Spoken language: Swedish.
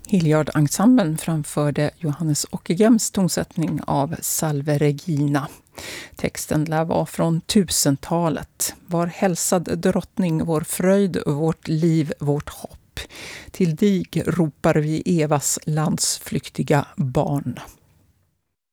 Hilliard-ensemblen framförde Johannes Ockegems tonsättning av Salve Regina. Texten lär vara från 1000-talet. Var hälsad drottning, vår fröjd, vårt liv, vårt hopp. Till dig ropar vi Evas landsflyktiga barn.